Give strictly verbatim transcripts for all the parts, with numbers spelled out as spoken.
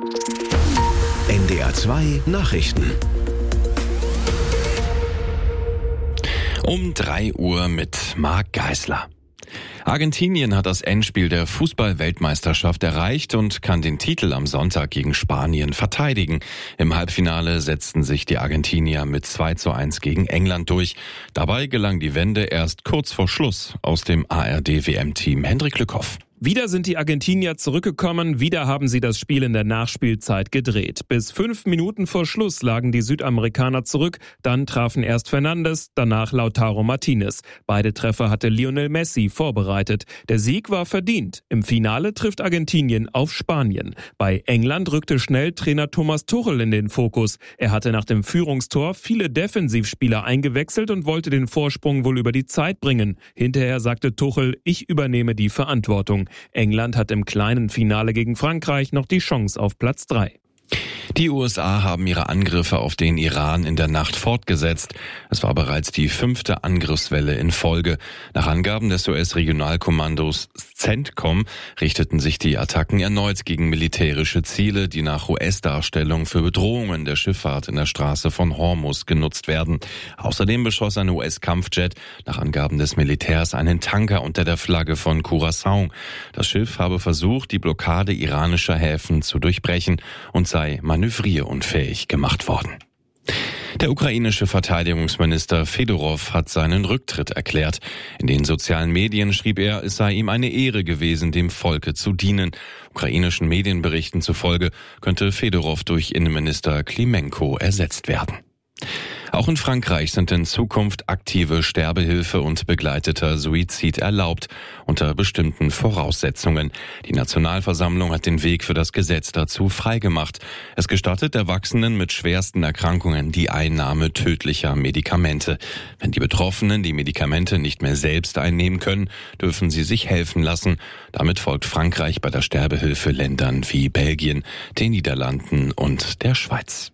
N D R zwei Nachrichten. Um drei Uhr mit Marc Geisler. Argentinien hat das Endspiel der Fußball-Weltmeisterschaft erreicht und kann den Titel am Sonntag gegen Spanien verteidigen. Im Halbfinale setzten sich die Argentinier mit zwei zu eins gegen England durch. Dabei gelang die Wende erst kurz vor Schluss aus dem A R D-W M-Team Hendrik Lückhoff. Wieder sind die Argentinier zurückgekommen, wieder haben sie das Spiel in der Nachspielzeit gedreht. Bis fünf Minuten vor Schluss lagen die Südamerikaner zurück, dann trafen erst Fernandes, danach Lautaro Martinez. Beide Treffer hatte Lionel Messi vorbereitet. Der Sieg war verdient. Im Finale trifft Argentinien auf Spanien. Bei England rückte schnell Trainer Thomas Tuchel in den Fokus. Er hatte nach dem Führungstor viele Defensivspieler eingewechselt und wollte den Vorsprung wohl über die Zeit bringen. Hinterher sagte Tuchel, ich übernehme die Verantwortung. England hat im kleinen Finale gegen Frankreich noch die Chance auf Platz drei. Die U S A haben ihre Angriffe auf den Iran in der Nacht fortgesetzt. Es war bereits die fünfte Angriffswelle in Folge. Nach Angaben des U S-Regionalkommandos CENTCOM richteten sich die Attacken erneut gegen militärische Ziele, die nach U S-Darstellung für Bedrohungen der Schifffahrt in der Straße von Hormuz genutzt werden. Außerdem beschoss ein U S-Kampfjet nach Angaben des Militärs einen Tanker unter der Flagge von Curaçao. Das Schiff habe versucht, die Blockade iranischer Häfen zu durchbrechen und sei manövrierunfähig gemacht worden. Der ukrainische Verteidigungsminister Fedorov hat seinen Rücktritt erklärt. In den sozialen Medien schrieb er, es sei ihm eine Ehre gewesen, dem Volke zu dienen. Ukrainischen Medienberichten zufolge könnte Fedorov durch Innenminister Klimenko ersetzt werden. Auch in Frankreich sind in Zukunft aktive Sterbehilfe und begleiteter Suizid erlaubt, unter bestimmten Voraussetzungen. Die Nationalversammlung hat den Weg für das Gesetz dazu freigemacht. Es gestattet Erwachsenen mit schwersten Erkrankungen die Einnahme tödlicher Medikamente. Wenn die Betroffenen die Medikamente nicht mehr selbst einnehmen können, dürfen sie sich helfen lassen. Damit folgt Frankreich bei der Sterbehilfe Ländern wie Belgien, den Niederlanden und der Schweiz.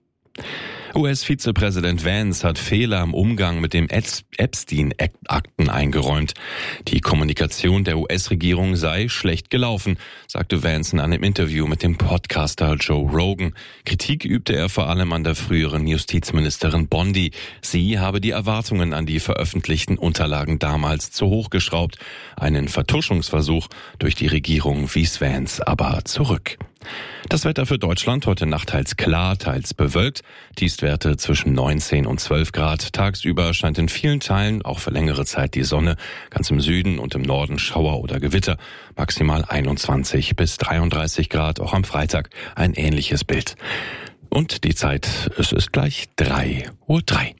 U S-Vizepräsident Vance hat Fehler im Umgang mit dem Epstein-Akten eingeräumt. Die Kommunikation der U S-Regierung sei schlecht gelaufen, sagte Vance in einem Interview mit dem Podcaster Joe Rogan. Kritik übte er vor allem an der früheren Justizministerin Bondi. Sie habe die Erwartungen an die veröffentlichten Unterlagen damals zu hoch geschraubt. Einen Vertuschungsversuch durch die Regierung wies Vance aber zurück. Das Wetter für Deutschland heute Nacht teils klar, teils bewölkt. Tiefstwerte zwischen neunzehn und zwölf Grad. Tagsüber scheint in vielen Teilen auch für längere Zeit die Sonne. Ganz im Süden und im Norden Schauer oder Gewitter. Maximal einundzwanzig bis dreiunddreißig Grad. Auch am Freitag ein ähnliches Bild. Und die Zeit, es ist gleich drei Uhr drei.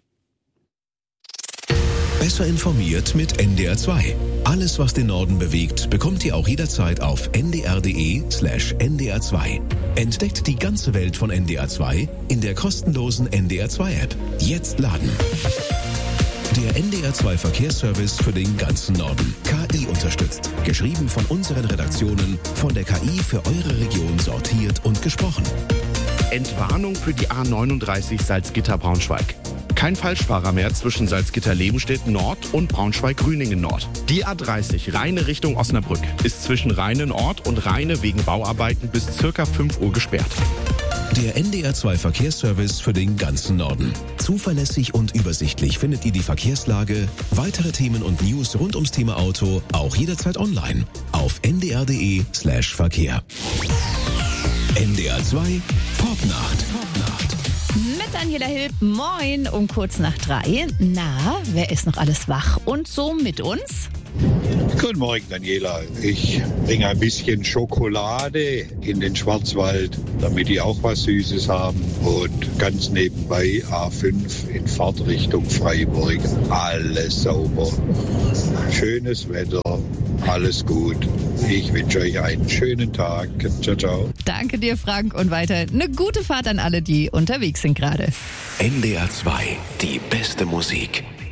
Besser informiert mit N D R zwei. Alles, was den Norden bewegt, bekommt ihr auch jederzeit auf n d r punkt d e slash n d r zwei. Entdeckt die ganze Welt von N D R zwei in der kostenlosen N D R zwei App. Jetzt laden. Der N D R zwei Verkehrsservice für den ganzen Norden. K I unterstützt. Geschrieben von unseren Redaktionen, von der K I für eure Region sortiert und gesprochen. Entwarnung für die A neununddreißig Salzgitter-Braunschweig. Kein Falschfahrer mehr zwischen Salzgitter-Lebenstedt Nord und Braunschweig-Grüningen Nord. Die A dreißig Rheine Richtung Osnabrück ist zwischen Rheine Nord und Rheine wegen Bauarbeiten bis circa fünf Uhr gesperrt. Der N D R zwei Verkehrsservice für den ganzen Norden. Zuverlässig und übersichtlich findet ihr die Verkehrslage, weitere Themen und News rund ums Thema Auto auch jederzeit online auf n d r punkt d e slash verkehr. N D R zwei Popnacht. Popnacht. Mit Daniela Hilb, moin, um kurz nach drei. Na, wer ist noch alles wach und so mit uns? Guten Morgen, Daniela. Ich bringe ein bisschen Schokolade in den Schwarzwald, damit die auch was Süßes haben. Und ganz nebenbei A fünf in Fahrtrichtung Freiburg. Alles sauber. Schönes Wetter. Alles gut. Ich wünsche euch einen schönen Tag. Ciao, ciao. Danke dir, Frank. Und weiter eine gute Fahrt an alle, die unterwegs sind gerade. N D R zwei, die beste Musik.